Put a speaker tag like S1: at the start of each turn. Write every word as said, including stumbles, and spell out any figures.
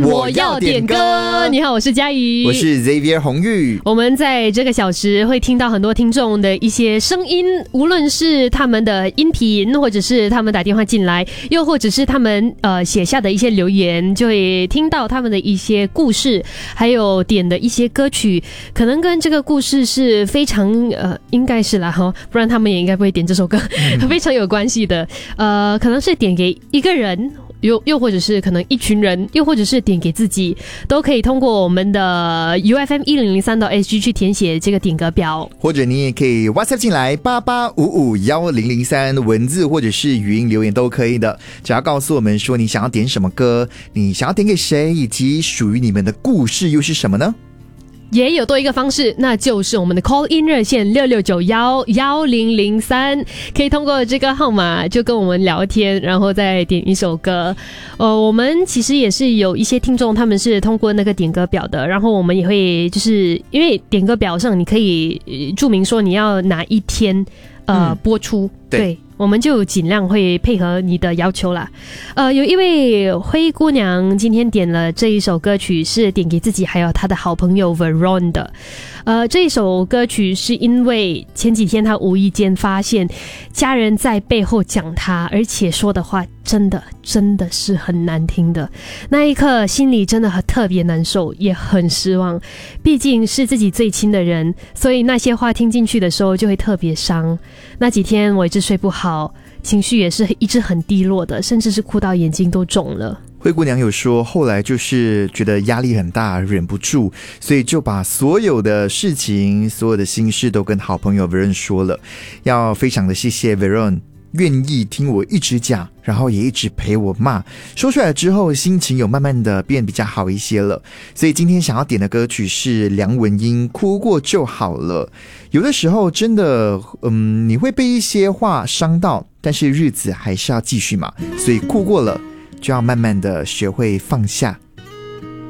S1: 我要点歌。你好，我是佳怡，
S2: 我是 Xavier 洪玉。
S1: 我们在这个小时会听到很多听众的一些声音，无论是他们的音频，或者是他们打电话进来，又或者是他们呃写下的一些留言，就会听到他们的一些故事，还有点的一些歌曲，可能跟这个故事是非常呃，应该是啦哈，不然他们也应该不会点这首歌，嗯、非常有关系的。呃，可能是点给一个人。又又或者是可能一群人，又或者是点给自己，都可以通过我们的 U F M 一零零三到 S G 去填写这个点歌表，
S2: 或者你也可以 WhatsApp 进来八八五五一零零三，文字或者是语音留言都可以的。只要告诉我们说你想要点什么歌，你想要点给谁，以及属于你们的故事又是什么呢？
S1: 也有多一个方式，那就是我们的 call in 热线六六九一一零零三，可以通过这个号码就跟我们聊天，然后再点一首歌。呃，我们其实也是有一些听众，他们是通过那个点歌表的，然后我们也会就是因为点歌表上你可以注明说你要哪一天呃、嗯、播出，对。对，我们就尽量会配合你的要求啦。呃，有一位灰姑娘今天点了这一首歌曲，是点给自己还有她的好朋友 Veron 的。呃，这一首歌曲是因为前几天她无意间发现家人在背后讲她，而且说的话真的真的是很难听的。那一刻心里真的很特别难受，也很失望。毕竟是自己最亲的人，所以那些话听进去的时候就会特别伤。那几天我一直睡不好，情绪也是一直很低落的，甚至是哭到眼睛都肿了。
S2: 灰姑娘有说后来就是觉得压力很大，忍不住，所以就把所有的事情所有的心事都跟好朋友 Veron 说了。要非常的谢谢 Veron愿意听我一直讲，然后也一直陪我骂，说出来之后心情有慢慢的变比较好一些了。所以今天想要点的歌曲是梁文音哭过就好了。有的时候真的嗯，你会被一些话伤到，但是日子还是要继续嘛，所以哭过了就要慢慢的学会放下。